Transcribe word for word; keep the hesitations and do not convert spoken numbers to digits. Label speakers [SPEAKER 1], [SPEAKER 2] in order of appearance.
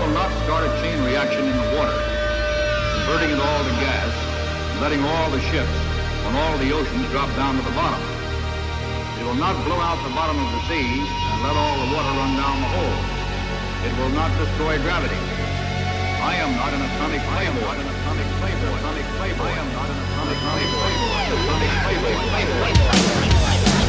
[SPEAKER 1] will not start a chain reaction in the water, converting it all to gas, and letting all the ships on all the oceans drop down to the bottom. It will not blow out the bottom of the sea and let all the water run down the hole. It will not destroy gravity. I am not an atomic playboy.